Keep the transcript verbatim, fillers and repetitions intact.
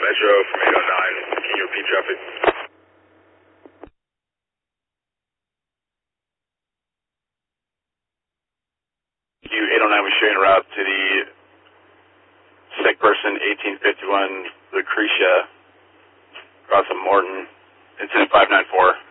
Metro from eight oh nine. Can you repeat traffic? Q eight oh nine was sharing a route to the sick person eighteen fifty-one Lucretia, across from Morton, incident five nine four.